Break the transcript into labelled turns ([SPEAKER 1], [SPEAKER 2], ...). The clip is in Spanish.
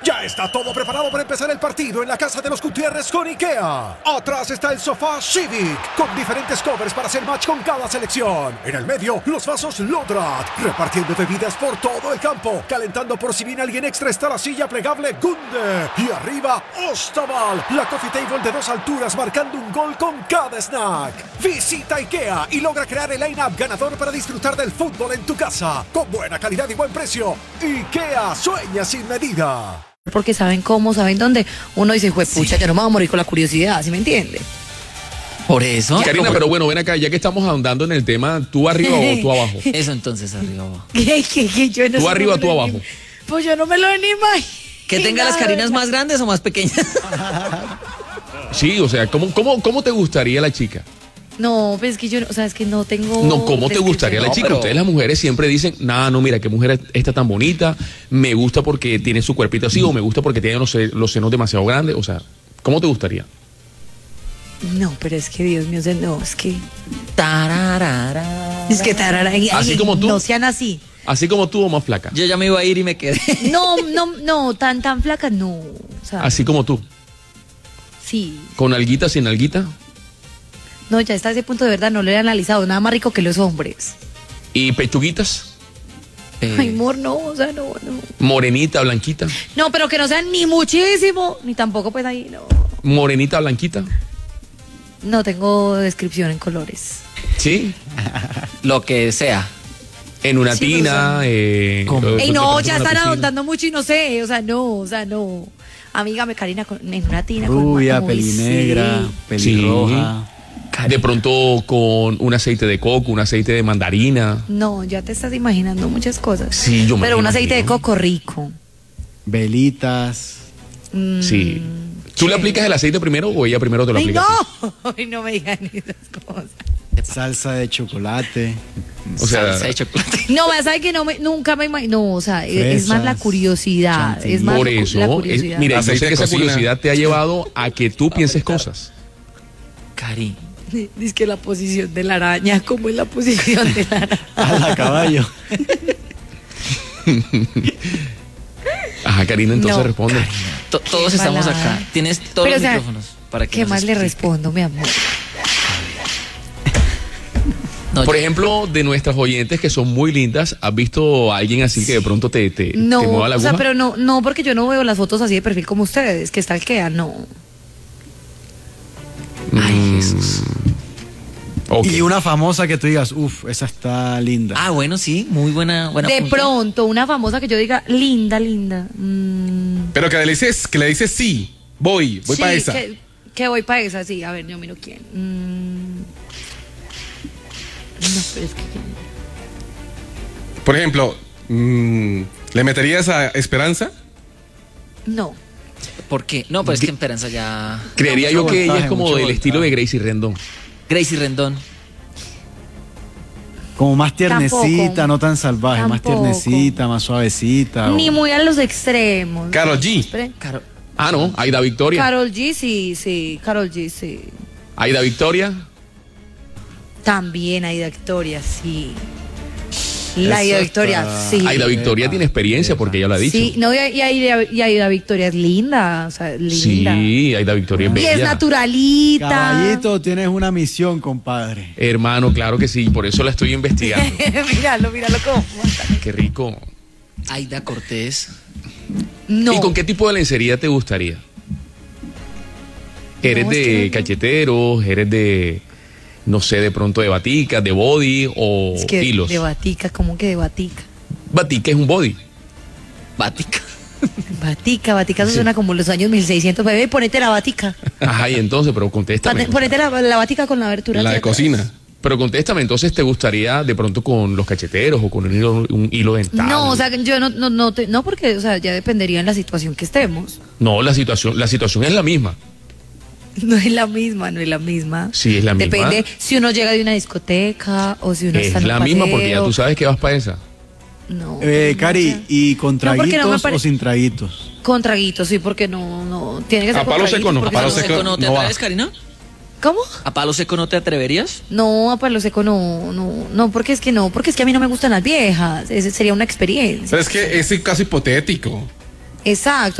[SPEAKER 1] Ya está todo preparado para empezar el partido en la casa de los Gutiérrez con IKEA. Atrás está el sofá Civic, con diferentes covers para hacer match con cada selección. En el medio, los vasos Lodrat, repartiendo bebidas por todo el campo. Calentando por si viene alguien extra está la silla plegable Gunde. Y arriba, Ostaval, la coffee table de 2 alturas marcando un gol con cada snack. Visita IKEA y logra crear el line-up ganador para disfrutar del fútbol en tu casa. Con buena calidad y buen precio. IKEA, sueña sin medida.
[SPEAKER 2] Porque saben cómo, saben dónde. Uno dice, pucha, yo no me voy a morir con la curiosidad, ¿sí me entiende?
[SPEAKER 3] Por eso.
[SPEAKER 4] Karina, pero bueno, ven acá, ya que estamos ahondando en el tema, ¿tú arriba o tú abajo?
[SPEAKER 3] Eso entonces, arriba o abajo.
[SPEAKER 2] Yo no
[SPEAKER 4] ¿Tú
[SPEAKER 2] sé
[SPEAKER 4] arriba o
[SPEAKER 2] cómo
[SPEAKER 4] tú
[SPEAKER 2] lo
[SPEAKER 4] abajo?
[SPEAKER 2] Pues yo no me lo ni imagino.
[SPEAKER 3] Que tenga las Karinas más grandes o más pequeñas.
[SPEAKER 4] Sí, o sea, ¿cómo te gustaría la chica?
[SPEAKER 2] No, pues es que yo, o sea, es que no tengo...
[SPEAKER 4] No, ¿cómo te gustaría la chica?
[SPEAKER 3] pero-
[SPEAKER 4] Ustedes las mujeres siempre dicen, no, mira, qué mujer está tan bonita, me gusta porque tiene su cuerpito así, o me gusta porque tiene los senos demasiado grandes, o sea, ¿cómo te gustaría?
[SPEAKER 2] No, pero es que Dios mío, no, es que...
[SPEAKER 3] Tararara.
[SPEAKER 2] Es que tarara,
[SPEAKER 4] Así como tú.
[SPEAKER 2] No sean así.
[SPEAKER 4] Así como tú o más flaca.
[SPEAKER 3] Yo ya me iba a ir y me quedé.
[SPEAKER 2] No, tan flaca, no. O sea,
[SPEAKER 4] Así como tú.
[SPEAKER 2] sí.
[SPEAKER 4] Con alguita, sin alguita.
[SPEAKER 2] No, ya está ese punto de verdad, no lo he analizado. Nada más rico que los hombres.
[SPEAKER 4] Y pechuguitas.
[SPEAKER 2] Ay, amor, no, o sea, no.
[SPEAKER 4] Morenita, blanquita.
[SPEAKER 2] No, pero que no sean ni muchísimo, ni tampoco pues ahí, no.
[SPEAKER 4] Morenita, blanquita.
[SPEAKER 2] No tengo descripción en colores.
[SPEAKER 4] ¿Sí?
[SPEAKER 3] Lo que sea.
[SPEAKER 4] En una
[SPEAKER 2] Sí,
[SPEAKER 4] tina.
[SPEAKER 3] ¿Cómo?
[SPEAKER 2] Ey, no, ya están
[SPEAKER 4] adoptando
[SPEAKER 2] ahondando mucho y no sé, o sea, no. Amígame, Karina, en una tina.
[SPEAKER 5] Rubia,
[SPEAKER 2] con
[SPEAKER 5] pelinegra,
[SPEAKER 2] sí.
[SPEAKER 5] pelirroja.
[SPEAKER 4] De pronto con un aceite de coco, un aceite de mandarina.
[SPEAKER 2] No, ya te estás imaginando muchas cosas.
[SPEAKER 4] Sí, yo me
[SPEAKER 2] Pero un
[SPEAKER 4] imagino.
[SPEAKER 2] aceite de coco rico.
[SPEAKER 5] Velitas.
[SPEAKER 4] Sí. ¿Tú le aplicas el aceite primero o ella primero te lo
[SPEAKER 2] Ay,
[SPEAKER 4] aplica?
[SPEAKER 2] no. Ay, no me digan esas cosas.
[SPEAKER 5] Salsa de chocolate.
[SPEAKER 4] O sea,
[SPEAKER 3] Salsa de chocolate.
[SPEAKER 2] No, ¿sabes que nunca me imagino? No, o sea, es más la
[SPEAKER 5] Fresas,
[SPEAKER 2] curiosidad.
[SPEAKER 5] chantilly.
[SPEAKER 2] Es más
[SPEAKER 4] por
[SPEAKER 2] la
[SPEAKER 4] eso,
[SPEAKER 2] curiosidad.
[SPEAKER 4] mira, yo
[SPEAKER 6] Aceite
[SPEAKER 4] sé que
[SPEAKER 6] de
[SPEAKER 4] esa
[SPEAKER 6] cocina.
[SPEAKER 4] curiosidad te ha llevado a que tú pienses cosas.
[SPEAKER 3] Cari.
[SPEAKER 2] Dice que la posición de la araña, ¿cómo es la posición de la araña?
[SPEAKER 5] A la caballo.
[SPEAKER 4] Ajá, Karina, entonces
[SPEAKER 2] No,
[SPEAKER 4] responde.
[SPEAKER 3] Todos estamos
[SPEAKER 2] malada.
[SPEAKER 3] acá. Tienes todos
[SPEAKER 2] Pero,
[SPEAKER 3] los
[SPEAKER 2] o sea,
[SPEAKER 3] micrófonos. Para que
[SPEAKER 2] ¿Qué
[SPEAKER 3] nos
[SPEAKER 2] más le
[SPEAKER 3] explique.
[SPEAKER 2] respondo, mi amor?
[SPEAKER 3] No,
[SPEAKER 4] Por
[SPEAKER 3] yo-
[SPEAKER 4] ejemplo, de nuestras oyentes que son muy lindas, ¿has visto a alguien así que de pronto te
[SPEAKER 2] No,
[SPEAKER 4] mueva la
[SPEAKER 2] o sea,
[SPEAKER 4] aguja?
[SPEAKER 2] pero no, porque yo no veo las fotos así de perfil como ustedes, que stalkean, no.
[SPEAKER 3] Ay, Jesús.
[SPEAKER 4] Ok.
[SPEAKER 5] Y una famosa que tú digas, esa está linda.
[SPEAKER 3] Ah, bueno, sí, muy buena
[SPEAKER 2] De
[SPEAKER 3] punta.
[SPEAKER 2] pronto, una famosa que yo diga, linda.
[SPEAKER 6] Pero que le dices sí, voy
[SPEAKER 2] Sí,
[SPEAKER 6] para esa.
[SPEAKER 2] que voy para esa, sí. A ver, yo miro quién. No, pero es que...
[SPEAKER 6] Por ejemplo, ¿le meterías a Esperanza?
[SPEAKER 2] No.
[SPEAKER 3] ¿Por qué? No, pues es que Esperanza ya.
[SPEAKER 4] Creería yo
[SPEAKER 5] mucho
[SPEAKER 4] que ella es
[SPEAKER 5] voltaje,
[SPEAKER 4] como
[SPEAKER 5] mucho
[SPEAKER 4] del estilo de
[SPEAKER 5] voltaje.
[SPEAKER 4] Gracie Rendón.
[SPEAKER 3] Gracie Rendón.
[SPEAKER 5] Como más tiernecita,
[SPEAKER 2] Tampoco.
[SPEAKER 5] no tan salvaje. Más
[SPEAKER 2] Tampoco.
[SPEAKER 5] tiernecita, más suavecita.
[SPEAKER 2] Ni muy a los extremos.
[SPEAKER 6] Karol G.
[SPEAKER 2] Espere.
[SPEAKER 3] Caro.
[SPEAKER 4] Ah, no, Aida Victoria.
[SPEAKER 2] Karol G, sí. Karol G, sí.
[SPEAKER 4] Aida Victoria.
[SPEAKER 2] También Aida Victoria, sí. La Aida
[SPEAKER 5] Eso
[SPEAKER 2] Victoria,
[SPEAKER 5] está-
[SPEAKER 2] sí.
[SPEAKER 4] Aida Victoria tiene experiencia porque ella lo ha dicho.
[SPEAKER 2] Sí, no, y Aida Victoria es linda, o sea, linda.
[SPEAKER 4] Sí, Aida Victoria es
[SPEAKER 2] Y
[SPEAKER 4] bella.
[SPEAKER 2] es naturalita.
[SPEAKER 5] Caballito, tienes una misión, compadre.
[SPEAKER 4] Hermano, claro que sí, por eso la estoy investigando.
[SPEAKER 2] míralo cómo.
[SPEAKER 4] Qué rico.
[SPEAKER 3] Aida Cortés.
[SPEAKER 2] No.
[SPEAKER 4] ¿Y con qué tipo de lencería te gustaría? ¿Eres
[SPEAKER 2] No, es
[SPEAKER 4] de
[SPEAKER 2] que no.
[SPEAKER 4] cacheteros? ¿Eres de, no sé, de pronto de baticas, de body o
[SPEAKER 2] Es que
[SPEAKER 4] hilos?
[SPEAKER 2] de batica, ¿cómo que de batica?
[SPEAKER 4] Batica es un body.
[SPEAKER 3] Bática.
[SPEAKER 2] Batica, eso suena como los años 1600. Bebé, ponete la batica.
[SPEAKER 4] Ajá, y entonces, pero contéstame.
[SPEAKER 2] Ponete la batica con la abertura.
[SPEAKER 6] La
[SPEAKER 2] hacia
[SPEAKER 6] de
[SPEAKER 2] atrás.
[SPEAKER 6] cocina.
[SPEAKER 4] Pero contéstame, entonces, ¿te gustaría de pronto con los cacheteros o con un hilo dental?
[SPEAKER 2] No, o sea, yo no, porque, o sea, ya dependería en la situación que estemos.
[SPEAKER 4] No, la situación es la misma.
[SPEAKER 2] No es la misma.
[SPEAKER 4] Sí, es la misma.
[SPEAKER 2] Depende si uno llega de una discoteca o si uno está
[SPEAKER 4] Es
[SPEAKER 2] en un
[SPEAKER 4] la misma porque ya
[SPEAKER 2] paseo.
[SPEAKER 4] tú sabes que vas para esa.
[SPEAKER 2] No.
[SPEAKER 5] Cari,
[SPEAKER 2] no, o sea,
[SPEAKER 5] ¿y con
[SPEAKER 2] No, porque no me
[SPEAKER 5] traguitos
[SPEAKER 2] pare-
[SPEAKER 5] o sin traguitos?
[SPEAKER 2] con traguitos, sí, porque no tiene que ser
[SPEAKER 6] A
[SPEAKER 2] con
[SPEAKER 6] palo
[SPEAKER 2] traguitos,
[SPEAKER 6] seco no,
[SPEAKER 2] porque
[SPEAKER 6] a palo
[SPEAKER 2] si no-
[SPEAKER 6] seco.
[SPEAKER 3] ¿No te
[SPEAKER 6] no va.
[SPEAKER 3] atreves, Karina?
[SPEAKER 2] ¿Cómo?
[SPEAKER 3] ¿A palo seco no te atreverías?
[SPEAKER 2] No, a palo seco no, porque es que a mí no me gustan las viejas, ese sería una experiencia.
[SPEAKER 6] Pero es que es un caso hipotético.
[SPEAKER 2] Exacto.